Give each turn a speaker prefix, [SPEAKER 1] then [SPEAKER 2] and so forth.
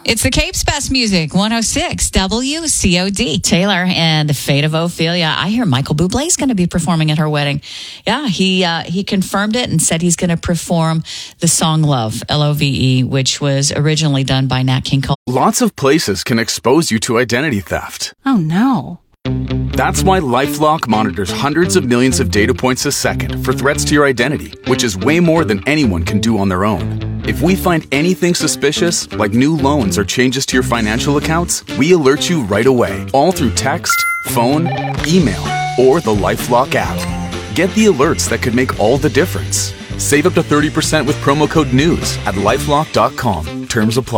[SPEAKER 1] It's the Cape's Best Music, 106 WCOD. Taylor and the Fate of Ophelia. I hear Michael Bublé is going to be performing at her wedding. Yeah, he confirmed it and said he's going to perform the song Love, Love, which was originally done by Nat King Cole.
[SPEAKER 2] Lots of places can expose you to identity theft.
[SPEAKER 3] Oh, no.
[SPEAKER 2] That's why LifeLock monitors hundreds of millions of data points a second for threats to your identity, which is way more than anyone can do on their own. If we find anything suspicious, like new loans or changes to your financial accounts, we alert you right away, all through text, phone, email, or the LifeLock app. Get the alerts that could make all the difference. Save up to 30% with promo code NEWS at LifeLock.com. Terms apply.